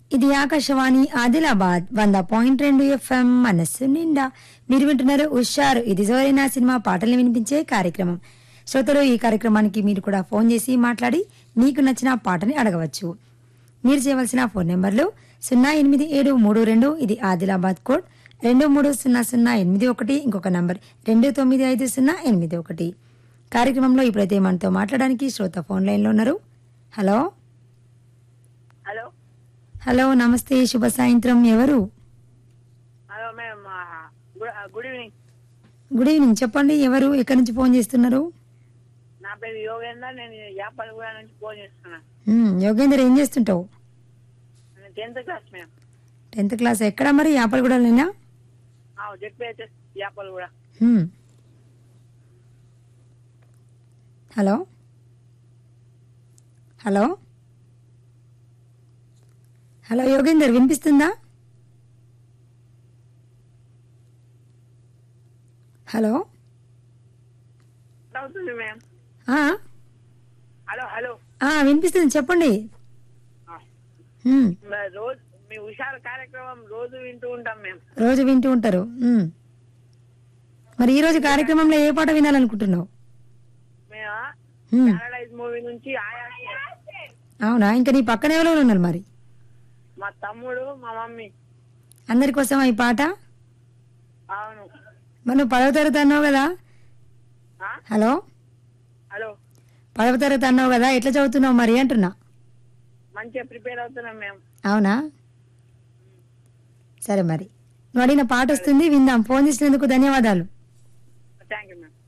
ఇది ఆకాశవాణి ఆదిలాబాద్ 100.2 ఎఫ్ఎం మనస్సు నిండా. మీరు వింటున్నారు ఉషారు. ఇది జోరైన సినిమా పాటల్ని వినిపించే కార్యక్రమం. శ్రోతలు, ఈ కార్యక్రమానికి మీరు కూడా ఫోన్ చేసి మాట్లాడి మీకు నచ్చిన పాటని అడగవచ్చు. మీరు చేయవలసిన ఫోన్ నెంబర్లు 08732, ఇది ఆదిలాబాద్ కోడ్, 230081, ఇంకొక నంబర్ 295081. కార్యక్రమంలో ఇప్పుడైతే మనతో మాట్లాడడానికి శ్రోత ఫోన్ లైన్లో ఉన్నారు. హలో హలో హలో, నమస్తే, శుభ సాయంత్రం. ఎవరు? Hello madam, good evening. Good evening. చెప్పండి, ఎవరు, ఎక్కడి నుంచి ఫోన్ చేస్తున్నారు? నా పేరు యోగేందర్, నేను యాపల్గూడ నుంచి ఫోన్ చేస్తున్నాను. యోగేందర్, ఏం చేస్తుంటావు? నేను 10th class madam. 10th class. ఎక్కడ మరి? యాపల్గూడలోనా? ZPHS Yapalguda. Hello hello hello Yogender, వినిపిస్తుందా? హలో అవుతుంది మేడం. ఆ, హలో హలో వినిపిస్తుంది, చెప్పండి. రోజు మీ హుషారు కార్యక్రమం రోజు వింటూ ఉంటాం మేము. రోజు వింటూ ఉంటారు. మరి ఈ రోజు కార్యక్రమంలో ఏ పాట వినాలనుకుంటున్నావు? మేము పారడైజ్ మూవీ నుంచి ఆయాస్. అవునా? ఇంకా నీ పక్కన ఎవరెవరు ఉన్నారు మరి? మా తమ్ముడు, మా మమ్మీ. అందరి కోసం ఈ పాట? అవును. మరి నువ్వు 10వ తరగతి అన్నావు కదా? హలో హలో 10వ తరగతి అన్నావు కదా, ఎట్లా చదువుతున్నావు మరి అంటున్నా? మంచిగా ప్రిపేర్ అవుతున్నాం మేము. అవునా? సరే, మరి నువ్వు అడిగిన పాట వస్తుంది, విందాం. ఫోన్ చేసినందుకు ధన్యవాదాలు. Thank you ma'am.